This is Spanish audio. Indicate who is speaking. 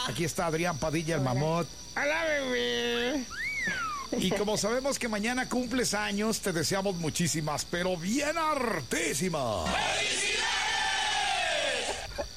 Speaker 1: Aquí está Adrián Padilla, el mamut.
Speaker 2: ¡Hola, bebé!
Speaker 1: Y como sabemos que mañana cumples años, te deseamos muchísimas, pero bien hartísimas.